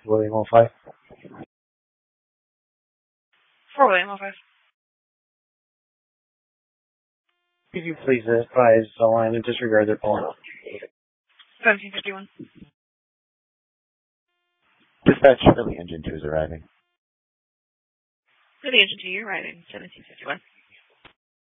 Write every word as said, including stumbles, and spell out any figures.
William oh five. For William oh five. Could you please advise the line to disregard their call? seventeen fifty-one. Dispatch, Philly Engine two is arriving. Philly Engine two, you're arriving. seventeen fifty-one.